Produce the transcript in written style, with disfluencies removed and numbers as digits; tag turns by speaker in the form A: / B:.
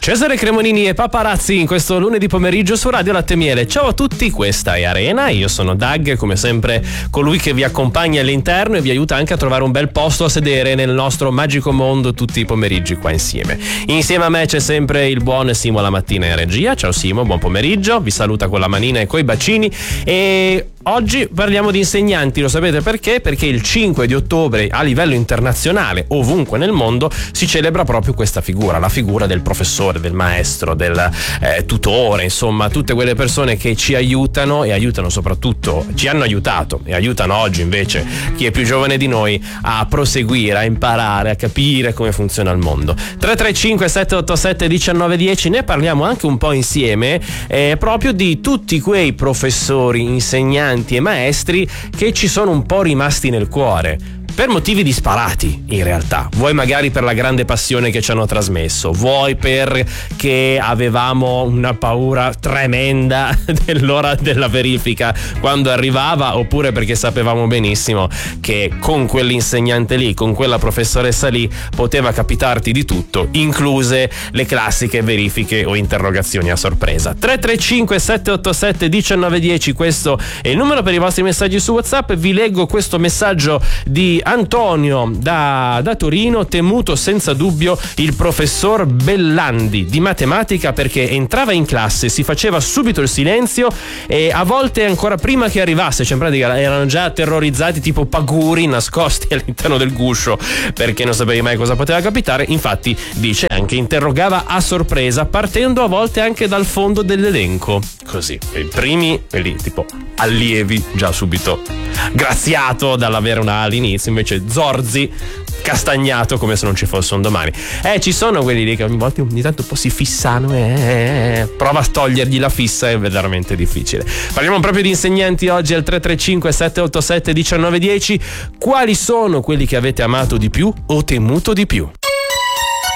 A: Cesare Cremonini e Paparazzi in questo lunedì pomeriggio su Radio Latte Miele. Ciao a tutti, questa è Arena, io sono Doug, come sempre colui che vi accompagna all'interno e vi aiuta anche a trovare un bel posto a sedere nel nostro magico mondo tutti i pomeriggi qua insieme. Insieme a me c'è sempre il buon Simo la mattina in regia. Ciao Simo, buon pomeriggio, vi saluta con la manina e coi bacini. E oggi parliamo di insegnanti, lo sapete perché? Perché il 5 di ottobre a livello internazionale, ovunque nel mondo, si celebra proprio questa figura, la figura del professore, del maestro, del tutore, insomma tutte quelle persone che ci aiutano e aiutano soprattutto, ci hanno aiutato e aiutano oggi invece chi è più giovane di noi a proseguire, a imparare, a capire come funziona il mondo. 335 787 1910, ne parliamo anche un po' insieme proprio di tutti quei professori, insegnanti e maestri che ci sono un po' rimasti nel cuore. Per motivi disparati, in realtà. Vuoi magari per la grande passione che ci hanno trasmesso, vuoi perché avevamo una paura tremenda dell'ora della verifica quando arrivava, oppure perché sapevamo benissimo che con quell'insegnante lì, con quella professoressa lì, poteva capitarti di tutto, incluse le classiche verifiche o interrogazioni a sorpresa. 335 787 1910, questo è il numero per i vostri messaggi su WhatsApp. Vi leggo questo messaggio di Antonio da Torino. Temuto senza dubbio il professor Bellandi di matematica, perché entrava in classe, si faceva subito il silenzio e a volte ancora prima che arrivasse, cioè in pratica erano già terrorizzati tipo paguri nascosti all'interno del guscio perché non sapevi mai cosa poteva capitare. Infatti dice anche interrogava a sorpresa, partendo a volte anche dal fondo dell'elenco, così i primi quelli tipo allievi già subito graziato dall'avere una A all'inizio, invece Zorzi castagnato come se non ci fosse un domani. Ci sono quelli lì che ogni volta ogni tanto un po' si fissano prova a togliergli la fissa, è veramente difficile. Parliamo proprio di insegnanti oggi al 335 787 1910. Quali sono quelli che avete amato di più o temuto di più?